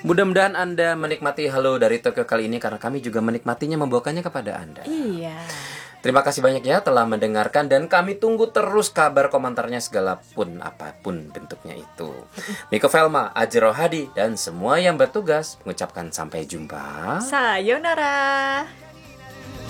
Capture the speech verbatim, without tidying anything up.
Mudah-mudahan Anda menikmati Halo dari Tokyo kali ini, karena kami juga menikmatinya membawakannya kepada Anda. Iya. Terima kasih banyak ya telah mendengarkan, dan kami tunggu terus kabar komentarnya segala pun apapun bentuknya itu. Miko Velma, Ajero Hadi, dan semua yang bertugas mengucapkan sampai jumpa. Sayonara.